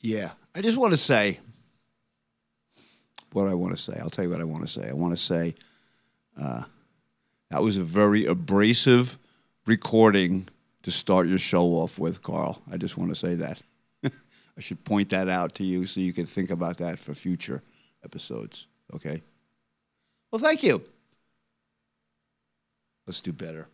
Yeah, I just want to say what I want to say. I'll tell you what I want to say. I want to say that was a very abrasive recording to start your show off with, Carl. I just want to say that. I should point that out to you so you can think about that for future episodes. Okay? Well, thank you. Let's do better.